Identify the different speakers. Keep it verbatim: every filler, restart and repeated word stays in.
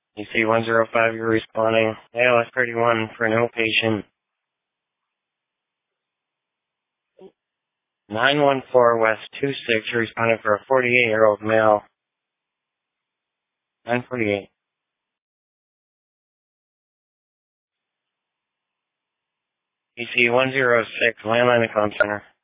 Speaker 1: E C one zero five, you're responding. A L S thirty-one for no patient. nine one four West two six, you're responding for a forty-eight-year-old male. nine forty-eight. E C one zero six, landline to comm center.